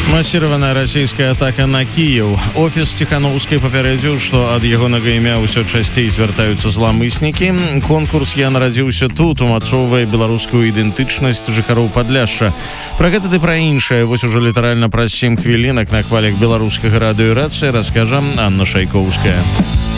Масіраваная расійская атака на Кіеў. Офіс Ціханаўскай папярэдзіў, што ад ягонага імя ўсё часцей звяртаюцца зламыснікі. Конкурс «Я нарадзіўся тут» умацоўвае беларускую ідэнтычнасць жыхароў Падляшша. Пра гэта ды пра іншае вось ужо літаральна праз 7 хвілінак на хвалях беларускага радыё «Рацыя» раскажа Анна Шайкоўская.